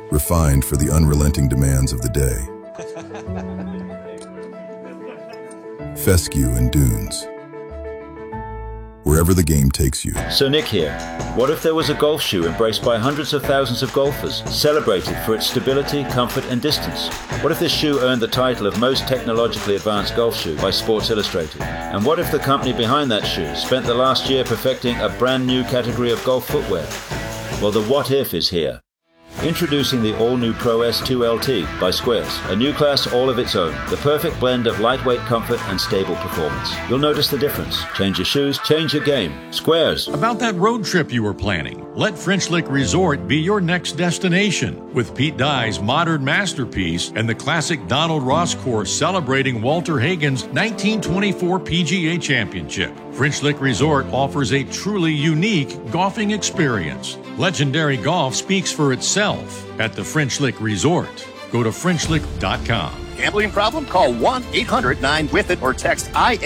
refined for the unrelenting demands of the day. Fescue and Dunes. Wherever the game takes you. So Nick here. What if there was a golf shoe embraced by hundreds of thousands of golfers, celebrated for its stability, comfort and distance? What if this shoe earned the title of most technologically advanced golf shoe by Sports Illustrated? And what if the company behind that shoe spent the last year perfecting a brand new category of golf footwear? Well, the what if is here. Introducing the all-new Pro S2 LT by Squares, a new class all of its own, the perfect blend of lightweight comfort and stable performance. You'll notice the difference. Change your shoes, change your game. Squares. About that road trip you were planning, let French Lick Resort be your next destination. With Pete Dye's modern masterpiece and the classic Donald Ross course celebrating Walter Hagen's 1924 PGA Championship, French Lick Resort offers a truly unique golfing experience. Legendary golf speaks for itself at the French Lick Resort. Go to FrenchLick.com. Gambling problem? Call 1-800-9-WITH-IT or text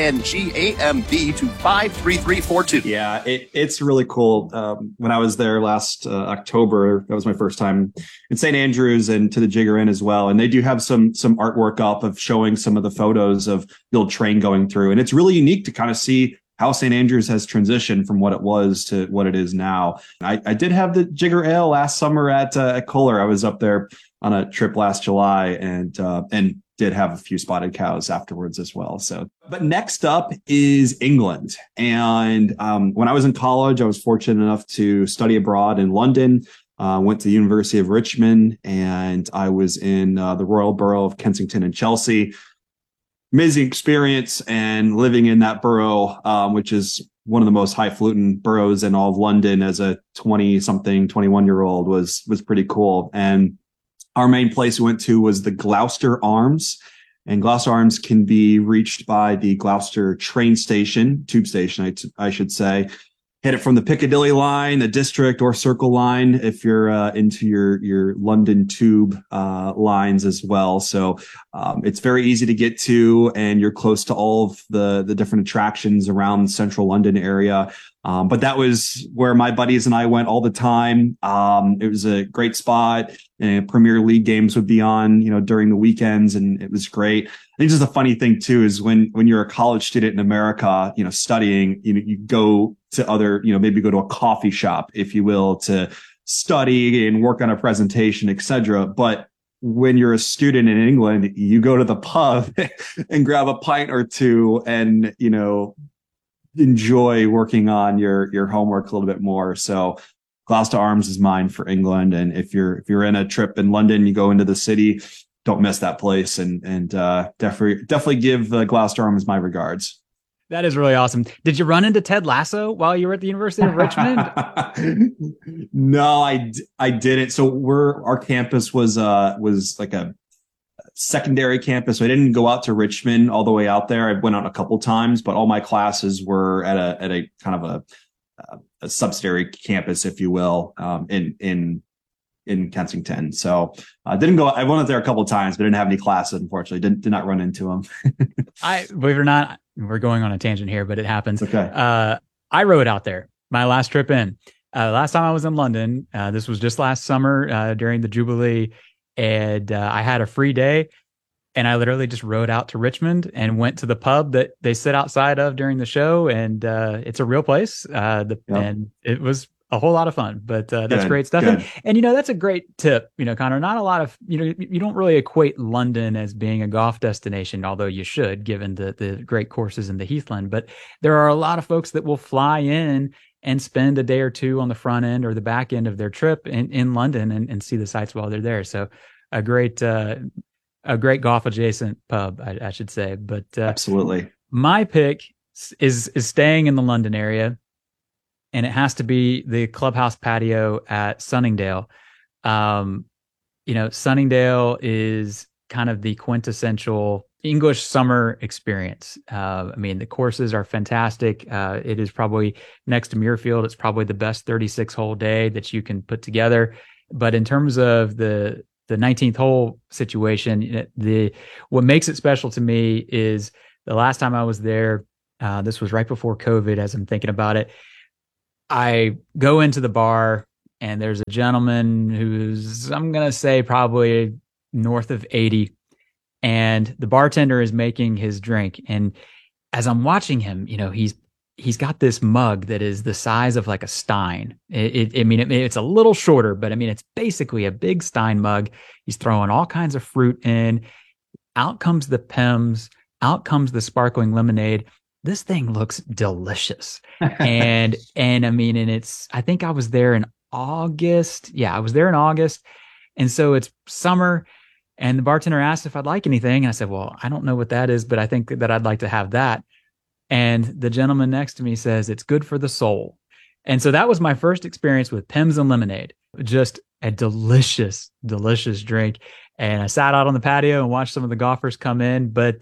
INGAMB to 53342. Yeah, it's really cool. When I was there last October, that was my first time in St. Andrews and to the Jigger Inn as well. And they do have some artwork up of showing some of the photos of the old train going through. And it's really unique to kind of see how St. Andrews has transitioned from what it was to what it is now. I did have the Jigger Ale last summer at Kohler. I was up there on a trip last July and did have a few spotted cows afterwards as well. So, but next up is England. And when I was in college, I was fortunate enough to study abroad in London. Went to the University of Richmond, and I was in the Royal Borough of Kensington and Chelsea. Amazing experience, and living in that borough, which is one of the most highfalutin boroughs in all of London as a 21-year-old was pretty cool. And our main place we went to was the Gloucester Arms, and Gloucester Arms can be reached by the Gloucester tube station, I should say. Hit it from the Piccadilly line, the District or Circle line if you're into your London tube lines as well. So it's very easy to get to, and you're close to all of the different attractions around the central London area. But that was where my buddies and I went all the time. It was a great spot, and Premier League games would be on, during the weekends, and it was great. I think just a funny thing too is when you're a college student in America, studying, you go to other, maybe go to a coffee shop, if you will, to study and work on a presentation, etc. But when you're a student in England, you go to the pub and grab a pint or two and, enjoy working on your homework a little bit more. So Gloucester Arms is mine for England. And if you're in a trip in London, you go into the city, don't miss that place, and definitely give Gloucester Arms my regards. That is really awesome. Did you run into Ted Lasso while you were at the University of Richmond? No, I didn't. So our campus was like a secondary campus. So I didn't go out to Richmond all the way out there. I went out a couple times, but all my classes were at a kind of a subsidiary campus, if you will, in Kensington. So I didn't go. I went there a couple of times, but didn't have any classes. Unfortunately, did not run into them. Believe it or not, we're going on a tangent here, but it happens. Okay. I rode out there my last trip in. Last time I was in London, this was just last summer during the Jubilee, and I had a free day, and I literally just rode out to Richmond and went to the pub that they sit outside of during the show, and it's a real place. And it was a whole lot of fun, but that's great stuff. And that's a great tip, Connor. Not a lot of, you don't really equate London as being a golf destination, although you should, given the great courses in the Heathland. But there are a lot of folks that will fly in and spend a day or two on the front end or the back end of their trip in London and see the sights while they're there. So a great golf adjacent pub, I should say. But absolutely, my pick is staying in the London area, and it has to be the clubhouse patio at Sunningdale. Sunningdale is kind of the quintessential English summer experience. The courses are fantastic. It is probably next to Muirfield. It's probably the best 36-hole day that you can put together. But in terms of the 19th hole situation, what makes it special to me is the last time I was there, this was right before COVID, as I'm thinking about it. I go into the bar and there's a gentleman who's, I'm going to say, probably north of 80, and the bartender is making his drink. And as I'm watching him, he's got this mug that is the size of like a Stein. It's a little shorter, but it's basically a big Stein mug. He's throwing all kinds of fruit in. Out comes the Pimm's. Out comes the sparkling lemonade. This thing looks delicious. and I think I was there in August. Yeah, I was there in August. And so it's summer, and the bartender asked if I'd like anything. And I said, well, I don't know what that is, but I think that I'd like to have that. And the gentleman next to me says, it's good for the soul. And so that was my first experience with Pimm's and lemonade. Just a delicious, delicious drink. And I sat out on the patio and watched some of the golfers come in. But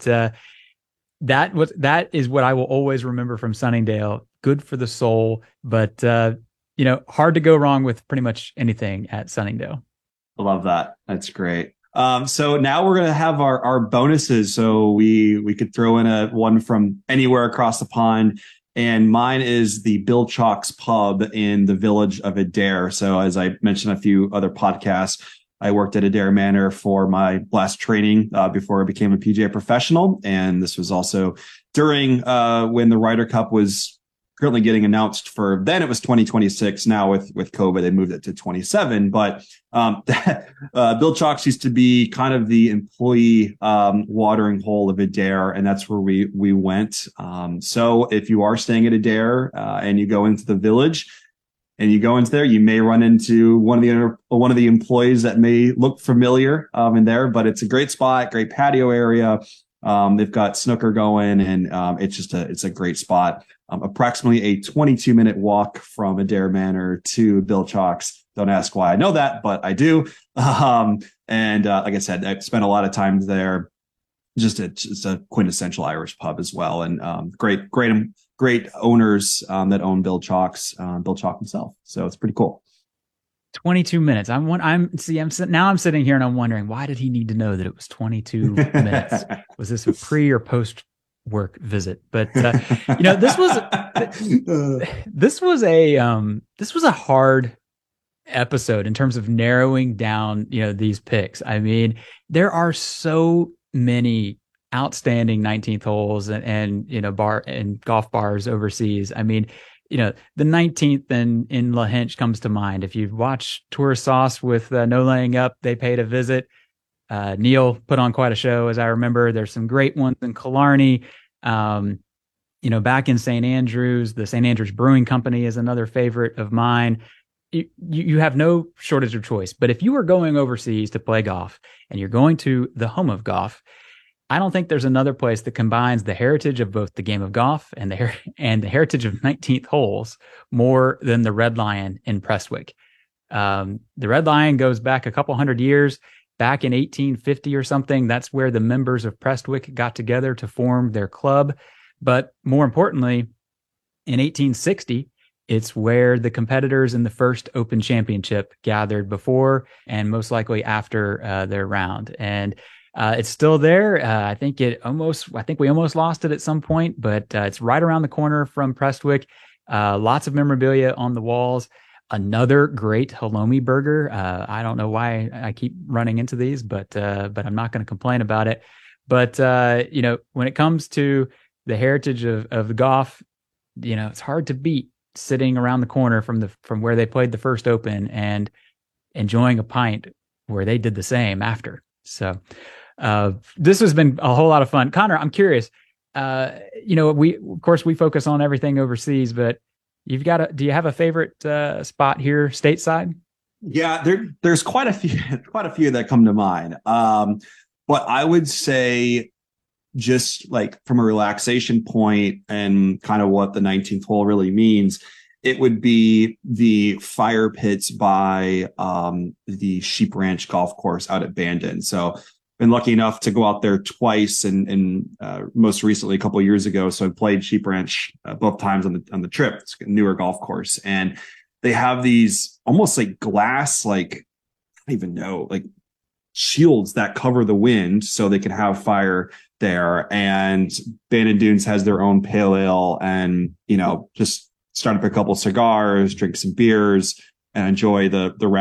that is what I will always remember from Sunningdale. Good for the soul. But, hard to go wrong with pretty much anything at Sunningdale. I love that. That's great. So now we're going to have our bonuses. So we could throw in one from anywhere across the pond. And mine is the Bill Chalk's Pub in the village of Adair. So as I mentioned a few other podcasts, I worked at Adair Manor for my last training before I became a PGA professional. And this was also during when the Ryder Cup was currently getting announced for, then it was 2026. Now with COVID, they moved it to 27. But Bill Chalk's used to be kind of the employee watering hole of Adair, and that's where we went. So if you are staying at Adair and you go into the village and you go into there, you may run into one of the employees that may look familiar in there. But it's a great spot, great patio area. They've got snooker going, and it's a great spot. Approximately a 22-minute walk from Adair Manor to Bill Chalk's. Don't ask why I know that, but I do. And like I said, I've spent a lot of time there. It's a quintessential Irish pub as well, and great owners that own Bill Chalk's, Bill Chalk himself. So it's pretty cool. 22 minutes. I'm sitting here and I'm wondering, why did he need to know that it was 22 minutes? Was this a pre or post work visit? But this was a hard episode in terms of narrowing down these picks. There are so many outstanding 19th holes and bar and golf bars overseas. The 19th in La Hinch comes to mind. If you've watched Tour Sauce with No Laying Up, they paid a visit. Neil put on quite a show, as I remember. There's some great ones in Killarney. Back in St. Andrews, the St. Andrews Brewing Company is another favorite of mine. You have no shortage of choice. But if you are going overseas to play golf and you're going to the home of golf, I don't think there's another place that combines the heritage of both the game of golf and the heritage of 19th holes more than the Red Lion in Prestwick. The Red Lion goes back a couple hundred years. Back in 1850 or something, that's where the members of Prestwick got together to form their club. But more importantly, in 1860, it's where the competitors in the first Open Championship gathered before and most likely after their round. And it's still there. I think we almost lost it at some point, but it's right around the corner from Prestwick. Lots of memorabilia on the walls. Another great halloumi burger. I don't know why I keep running into these, but I'm not going to complain about it. But when it comes to the heritage of the golf, it's hard to beat sitting around the corner from where they played the first Open and enjoying a pint where they did the same after. So this has been a whole lot of fun. Connor, I'm curious. We focus on everything overseas, but do you have a favorite spot here stateside? Yeah, there's quite a few that come to mind. But I would say, just like from a relaxation point and kind of what the 19th hole really means, it would be the fire pits by the Sheep Ranch Golf Course out at Bandon. So been lucky enough to go out there twice, and most recently a couple of years ago. So I played Sheep Ranch both times on the trip. It's a newer golf course, and they have these almost like glass, like I don't even know, like shields that cover the wind, so they can have fire there. And Bandon Dunes has their own pale ale, and just start up a couple cigars, drink some beers. and enjoy the